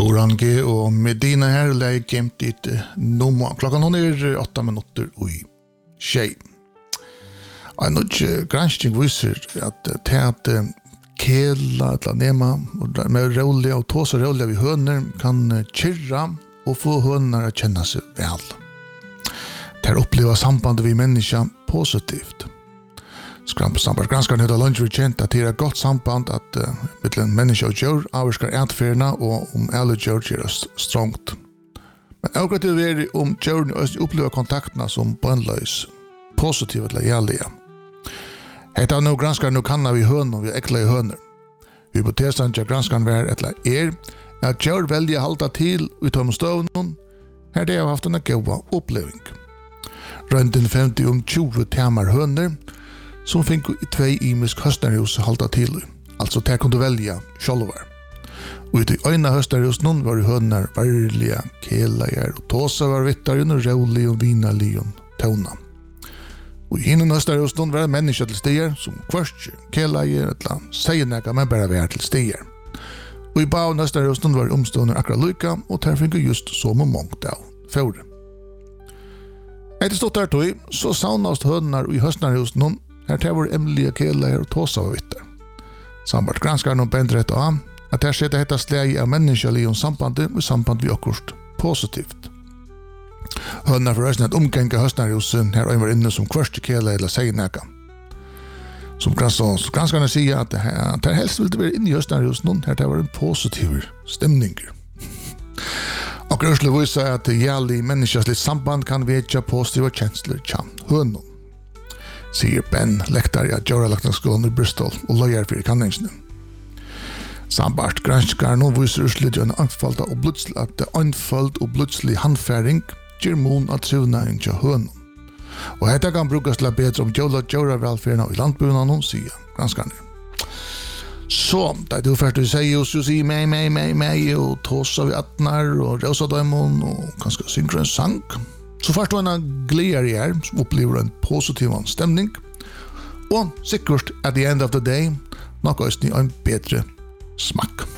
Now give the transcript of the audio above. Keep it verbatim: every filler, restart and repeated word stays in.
Loran G och Medina här lägger jämt dit nummer. Klockan hon är åtta minuter och i tjej. En nödje granskning visar att det att kela eller nema med roliga och tåsa roliga vid hönor kan kyrra och få hönor att känna sig väl. Det här upplever sambandet vid människan positivt. Skrampsamband granskar nu då lunch vi känt att det är ett gott samband att uh, mellan människa och djur avskar ätfärna och om alla djur gör strångt. Men akkurat det är om djuren upplever kontakterna som brännlös, positiva eller gärliga. Hetta nu granskar nu kan vi hönor vi äckla i hönor. Hypotesen till granskan var eller är att djur väljer halta till utom stövnen. Här det har haft en goda upplevelse. Runt en femtio om tjugo timmar hönor som fick i två imisk höstnärhus halta till. Alltså där kunde du välja självar. Och i ena höstnärhus någon var hönor varliga, kelajar och tåsa var vittar och rolig och vinalig och tona. Och i innan höstnärhus någon var människa till stiger som kvörst, kelajar eller säger näka men bara var till stiger. Och i baun höstnärhus någon var omstående akkurat lika och där fick just så mångt av före. Efter stått där tog så saunast hönor i höstnärhus någon. Här tar vår Emilia Kela och Tåsa var vittar. Sambart granskar nog bänt rätt av att här sätter detta släge av människaliga och sambandet och samband vi akkurst positivt. Hönnar för rösten att omgänga höstnärhusen här och var inne som kvörst Kela eller sägnäka. Som granskarna säger att det här, att här helst vill det vara inne i höstnärhusen här tar var en positiv stämning. Och rörsle visar att gärlig människans samband kan väcka positiva känslor tjän hönon. Säger Ben lektar i Djuralakningsskolan i Bristol och lojar för kanningen. Sambart granskar nu visar urslit en anfallda och blodslig att det anfalld och blodslig handfäring ger mån att trivna in till hönon. Och detta kan brukas till att bättre om djula djura välfärden i lantbunan, säger granskar nu. Så, där du först du säger och så säger mig, mig, mig, mig och tåsa vid attnar och rosa dämon och kanske synkra en sang. Så först var en glädje här som upplever en positiv stämning. Och säkert at the end of the day något är en bättre smack.